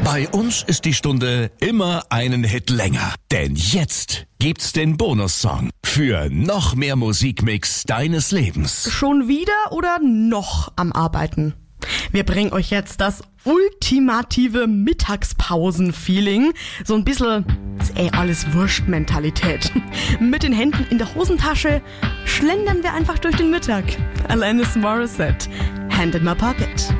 Bei uns ist die Stunde immer einen Hit länger. Denn jetzt gibt's den Bonussong für noch mehr Musikmix deines Lebens. Schon wieder oder noch am Arbeiten? Wir bringen euch jetzt das ultimative Mittagspausen-Feeling. So ein bisschen alles Wurscht-Mentalität. Mit den Händen in der Hosentasche schlendern wir einfach durch den Mittag. Alanis Morissette, Hand in my pocket.